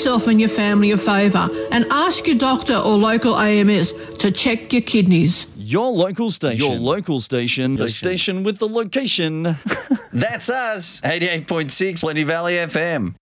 yourself and your family a favour and ask your doctor or local AMS to check your kidneys. Your local station. Your local station. The station with the location. That's us, 88.6 Plenty Valley FM.